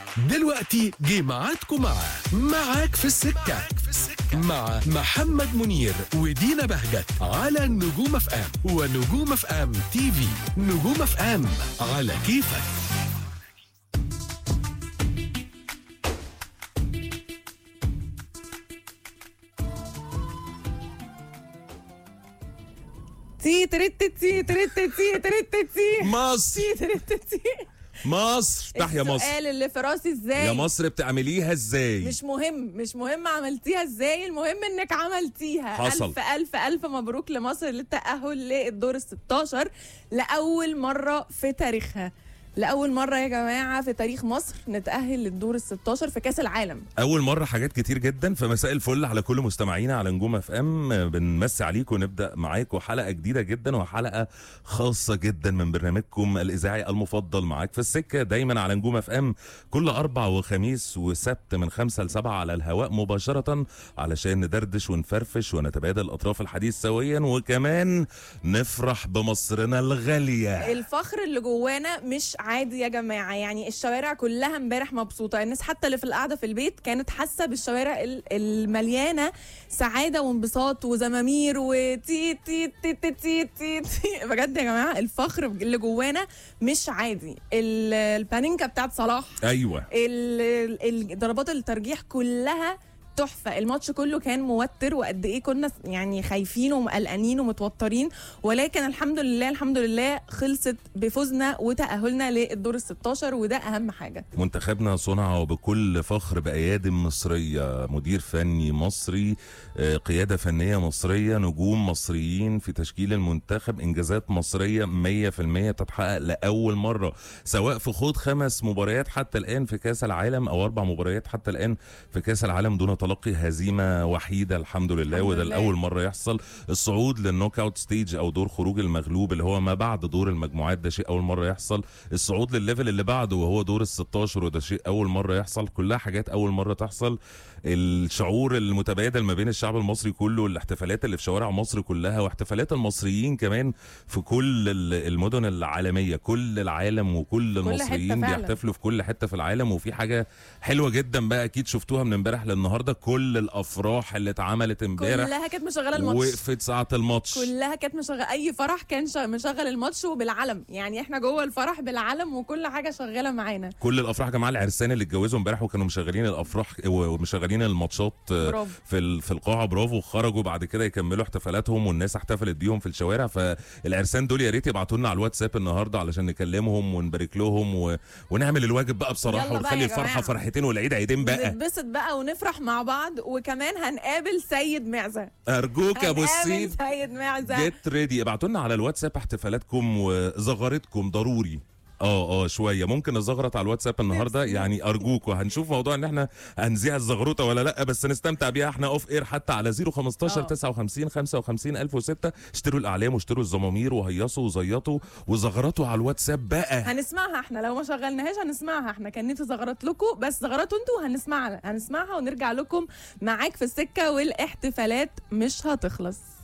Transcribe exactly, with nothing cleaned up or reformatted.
دلوقتي جه ميعادكم مع معاك في السكة مع محمد منير ودينا بهجت على نجوم اف ام ونجوم اف ام تي في. نجوم اف ام على كيفك. تي تريت تي تريت تي تريت تي مصر تي تريت تي. مصر افتح يا مصر. السؤال اللي في راسي ازاي يا مصر بتعمليها ازاي؟ مش مهم مش مهم عملتيها ازاي، المهم انك عملتيها. حصل. الف الف الف مبروك لمصر للتأهل للدور الستاشر لأول مرة في تاريخها. لأول مرة يا جماعة في تاريخ مصر نتأهل للدور الستاشر في كأس العالم. اول مره، حاجات كتير جدا. فمساء الفل على كل مستمعينا على نجوم اف ام، بنمسي عليكم ونبدا معاكم حلقه جديده جدا وحلقه خاصه جدا من برنامجكم الاذاعي المفضل معاك في السكه، دايما على نجوم اف ام كل اربع وخميس وسبت من خمسة لسبعة على الهواء مباشره، علشان ندردش ونفرفش ونتبادل اطراف الحديث سويا، وكمان نفرح بمصرنا الغاليه. الفخر اللي جوانا مش عادي يا جماعه، يعني الشوارع كلها امبارح مبسوطه، الناس حتى اللي في القعده في البيت كانت حاسه بالشوارع المليانه سعاده وانبساط وزمامير وتي تي تي تي تي تي, تي. بجد يا جماعه الفخر اللي جوانا مش عادي. البانينكا بتاعت صلاح، ايوه، ضربات الترجيح كلها تحفه. الماتش كله كان موتر، وقد ايه كنا يعني خايفين ومقلقانين ومتوترين، ولكن الحمد لله الحمد لله خلصت بفوزنا وتأهلنا للدور الستاشر، وده اهم حاجه. منتخبنا صنع بكل فخر بأيادي مصريه، مدير فني مصري، قياده فنيه مصريه، نجوم مصريين في تشكيل المنتخب، انجازات مصريه مية في المية بتتحقق لاول مره، سواء في خوض خمس مباريات حتى الان في كاس العالم او اربع مباريات حتى الان في كاس العالم دون تلقي هزيمه وحيده، الحمد لله. الحمد وده لله. الاول مره يحصل. الصعود للنوك اوت ستيج او دور خروج المغلوب اللي هو ما بعد دور المجموعات، ده شيء اول مره يحصل. الصعود للليفل اللي بعده وهو دور الستاشر، وده شيء اول مره يحصل. كلها حاجات اول مره تحصل. الشعور المتبادل ما بين الشعب المصري كله، الاحتفالات اللي في شوارع مصر كلها، واحتفالات المصريين كمان في كل المدن العالميه، كل العالم وكل المصريين بيحتفلوا في كل حته في العالم. وفي حاجه حلوه جدا بقى اكيد شفتوها من امبارح للنهارده، كل الافراح اللي اتعملت امبارح كلها كانت مشغله الماتش، وقفت ساعه الماتش، كلها كانت مشغله. اي فرح كان مشغل الماتش وبالعلم، يعني احنا جوه الفرح بالعلم وكل حاجه شغاله معانا. كل الافراح يا جماعه، العرسان اللي اتجوزوا امبارح وكانوا مشغلين الافراح ومشغلين الماتشات برافو. في في القاعه، برافو. خرجوا بعد كده يكملوا احتفالاتهم والناس احتفلت بيهم في الشوارع. فالعرسان دول يا ريت يبعتوا لنا على الواتساب النهارده علشان نكلمهم ونبارك لهم و... ونعمل الواجب بقى بصراحه، ونخلي الفرحه فرحتين والعيد عيدين بقى، نتبسط بقى ونفرح مع بعض. وكمان هنقابل سيد معزه، ارجوك يا ابو السيد سيد معزه جيت ريدي. ابعتوا لنا على الواتساب احتفالاتكم وزغرتكم ضروري. اه اه شويه ممكن نزغرط على الواتساب النهارده، يعني ارجوك. وهنشوف موضوع ان احنا هنذيع الزغروطه ولا لا، بس نستمتع بيها احنا اوف اير حتى على صفر خمستاشر تسعة وخمسين خمسة وخمسين ألف وستة. اشتروا الاعلام واشتروا الزمامير وهيصوا وزيطوا وزغرطوا على الواتساب بقى. هنسمعها احنا، لو ما شغلناهاش هنسمعها احنا. كان نفسي زغرط لكم، بس زغرطوا انتوا وهنسمعها هنسمعها ونرجع لكم معاك في السكه، والاحتفالات مش هتخلص.